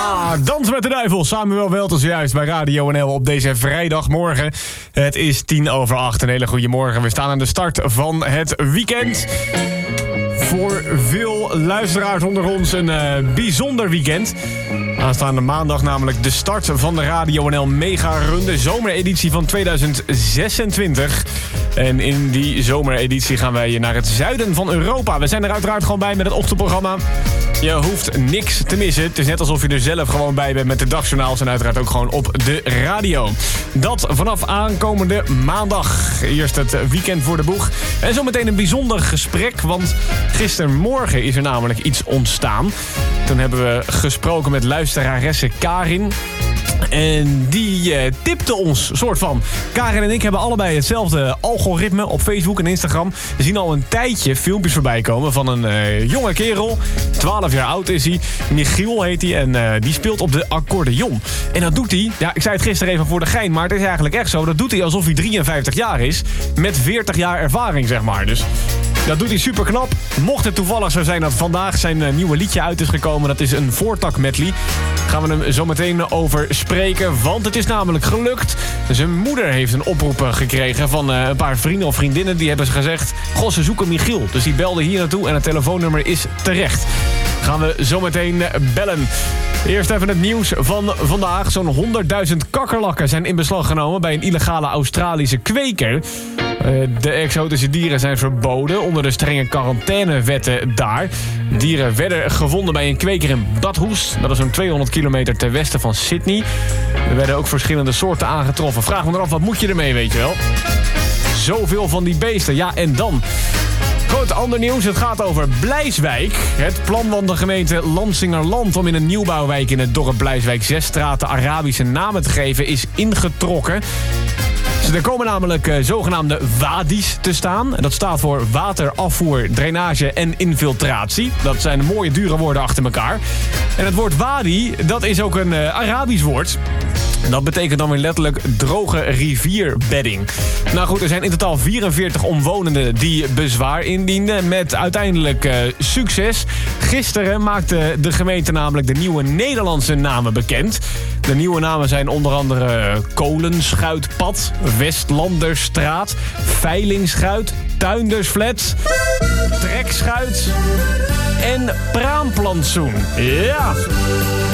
Ja, Dans met de Duivel. Samuel Welters juist bij Radio NL op deze vrijdagmorgen. Het is 7:10. Een hele goede morgen. We staan aan de start van het weekend. Voor veel luisteraars onder ons een bijzonder weekend. Aanstaande maandag namelijk de start van de Radio NL Mega Run, de zomereditie van 2026. En in die zomereditie gaan wij naar het zuiden van Europa. We zijn er uiteraard gewoon bij met het ochtendprogramma. Je hoeft niks te missen. Het is net alsof je er zelf gewoon bij bent met de dagjournaals en uiteraard ook gewoon op de radio. Dat vanaf aankomende maandag. Eerst het weekend voor de boeg. En zometeen een bijzonder gesprek, want gistermorgen is er namelijk iets ontstaan. Toen hebben we gesproken met luisteraresse Karin. En die tipte ons, soort van. Karin en ik hebben allebei hetzelfde algoritme op Facebook en Instagram. We zien al een tijdje filmpjes voorbij komen van een jonge kerel. 12 jaar oud is hij. Michiel heet hij en die speelt op de accordeon. En dat doet hij, ja, ik zei het gisteren even voor de gein, maar het is eigenlijk echt zo. Dat doet hij alsof hij 53 jaar is. Met 40 jaar ervaring, zeg maar. Dus dat doet hij super knap. Mocht het toevallig zo zijn dat vandaag zijn nieuwe liedje uit is gekomen. Dat is een voortak medley. Gaan we hem zo meteen over spreken. Want het is namelijk gelukt. Zijn moeder heeft een oproep gekregen van een paar vrienden of vriendinnen. Die hebben gezegd, goh, ze zoeken Michiel. Dus die belde hier naartoe en het telefoonnummer is terecht. Gaan we zo meteen bellen. Eerst even het nieuws van vandaag. Zo'n 100.000 kakkerlakken zijn in beslag genomen bij een illegale Australische kweker. De exotische dieren zijn verboden onder de strenge quarantainewetten daar. Dieren werden gevonden bij een kweker in Badhoes. Dat is zo'n 200 kilometer ten westen van Sydney. Er werden ook verschillende soorten aangetroffen. Vraag me eraf, wat moet je ermee, weet je wel? Zoveel van die beesten. Ja, en dan? Goed, ander nieuws. Het gaat over Blijswijk. Het plan van de gemeente Lansingerland om in een nieuwbouwwijk in het dorp Blijswijk 6 straten Arabische namen te geven is ingetrokken. Er komen namelijk zogenaamde wadi's te staan. En dat staat voor water, afvoer, drainage en infiltratie. Dat zijn mooie, dure woorden achter elkaar. En het woord wadi, dat is ook een Arabisch woord. En dat betekent dan weer letterlijk droge rivierbedding. Nou goed, er zijn in totaal 44 omwonenden die bezwaar indienden met uiteindelijk succes. Gisteren maakte de gemeente namelijk de nieuwe Nederlandse namen bekend. De nieuwe namen zijn onder andere Kolenschuitpad, Westlanderstraat, Veilingschuit, Tuindersflat, Trekschuit en Praamplantsoen. Ja!